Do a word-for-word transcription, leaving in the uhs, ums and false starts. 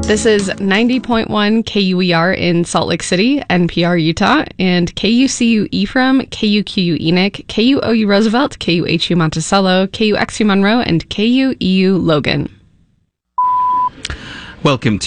This is ninety point one K U E R in Salt Lake City, N P R Utah, and K U C U Ephraim, K U Q U Enoch, K U O U Roosevelt, K U H U Monticello, K U X U Monroe, and K U E U Logan. Welcome